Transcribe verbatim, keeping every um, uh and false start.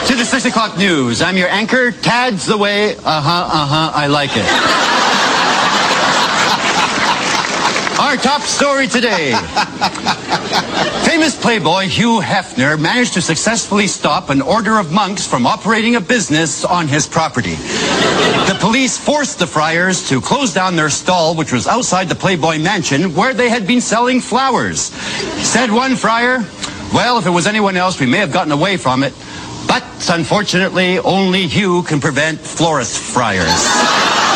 To the six o'clock news. I'm your anchor. Tad's the way. Uh-huh, uh-huh. I like it. Our top story today. Famous playboy Hugh Hefner managed to successfully stop an order of monks from operating a business on his property. The police forced the friars to close down their stall, which was outside the Playboy mansion, where they had been selling flowers. Said one friar, well, if it was anyone else, we may have gotten away from it. But, unfortunately, only Hugh can prevent florist friars.